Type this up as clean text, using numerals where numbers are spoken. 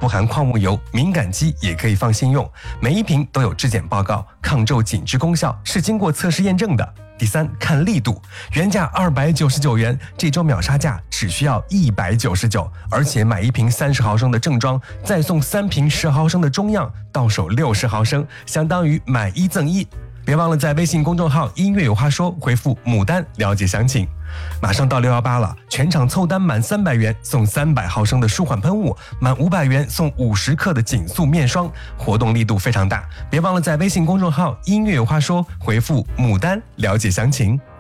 不含矿物油，敏感肌也可以放心用。每一瓶都有质检报告，抗皱紧致功效是经过测试验证的。第三，看力度，原价299元，这周秒杀价只需要199，而且买一瓶30毫升的正装，再送3瓶10毫升的中样，到手60毫升，相当于买1赠1。别忘了在微信公众号音乐有话说回复牡丹了解详情。马上到618了，全场凑单满300元送300毫升的舒缓喷雾，满500元送50克的紧速面霜，活动力度非常大。别忘了在微信公众号音乐有话说回复牡丹了解详情。